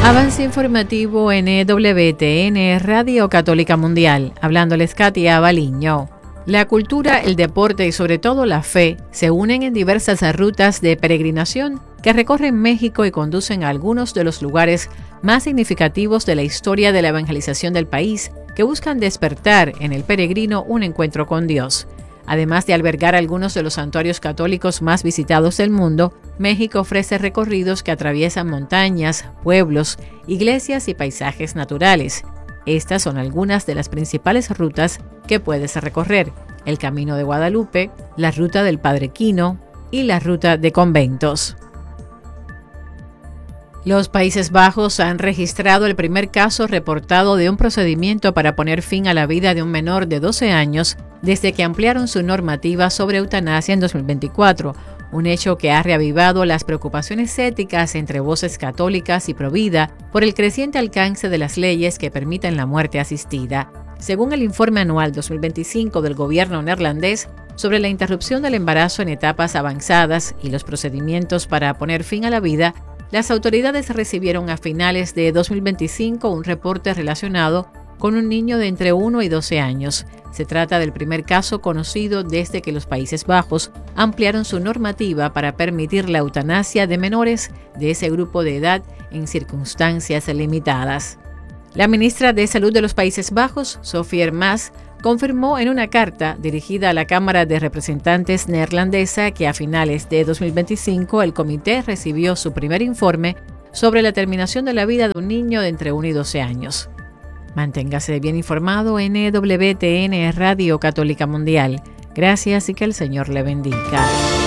Avance informativo en EWTN, Radio Católica Mundial. Hablándoles Katia Baliño. La cultura, el deporte y sobre todo la fe se unen en diversas rutas de peregrinación que recorren México y conducen a algunos de los lugares más significativos de la historia de la evangelización del país, que buscan despertar en el peregrino un encuentro con Dios. Además de albergar algunos de los santuarios católicos más visitados del mundo, México ofrece recorridos que atraviesan montañas, pueblos, iglesias y paisajes naturales. Estas son algunas de las principales rutas que puedes recorrer: el Camino de Guadalupe, la Ruta del Padre Quino y la Ruta de Conventos. Los Países Bajos han registrado el primer caso reportado de un procedimiento para poner fin a la vida de un menor de 12 años desde que ampliaron su normativa sobre eutanasia en 2024, un hecho que ha reavivado las preocupaciones éticas entre voces católicas y provida por el creciente alcance de las leyes que permiten la muerte asistida. Según el informe anual 2025 del gobierno neerlandés sobre la interrupción del embarazo en etapas avanzadas y los procedimientos para poner fin a la vida, las autoridades recibieron a finales de 2025 un reporte relacionado con un niño de entre 1 y 12 años. Se trata del primer caso conocido desde que los Países Bajos ampliaron su normativa para permitir la eutanasia de menores de ese grupo de edad en circunstancias limitadas. La ministra de Salud de los Países Bajos, Sophie Hermans, confirmó en una carta dirigida a la Cámara de Representantes neerlandesa que a finales de 2025 el comité recibió su primer informe sobre la terminación de la vida de un niño de entre 1 y 12 años. Manténgase bien informado en EWTN, Radio Católica Mundial. Gracias y que el Señor le bendiga.